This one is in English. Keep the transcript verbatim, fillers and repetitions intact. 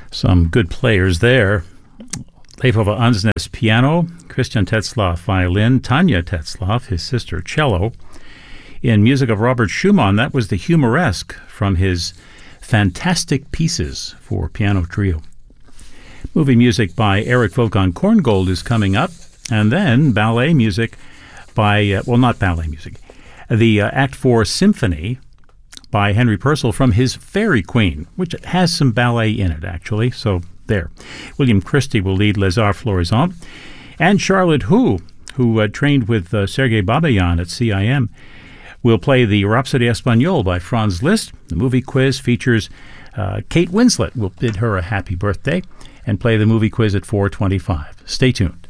Some good players there. Leifova Ansnes, piano, Christian Tetzlaff, violin, Tanya Tetzlaff, his sister, cello. In music of Robert Schumann, that was the Humoresque from his Fantastic Pieces for piano trio. Movie music by Eric Wolfgang Korngold is coming up, and then ballet music by, uh, well, not ballet music, the uh, Act four Symphony by Henry Purcell from his Fairy Queen, which has some ballet in it, actually, so there. William Christie will lead Les Arts Florissants, and Charlotte Hu, who uh, trained with uh, Sergei Babayan at C I M, will play the Rhapsody Espagnole by Franz Liszt. The movie quiz features uh, Kate Winslet. We'll bid her a happy birthday and play the movie quiz at four twenty-five. Stay tuned.